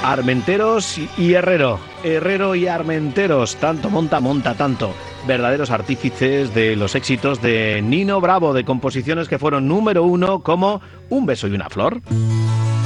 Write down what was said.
Armenteros y Herrero. Herrero y Armenteros. Tanto monta tanto. Verdaderos artífices de los éxitos de Nino Bravo, de composiciones que fueron número 1 como Un beso y una flor.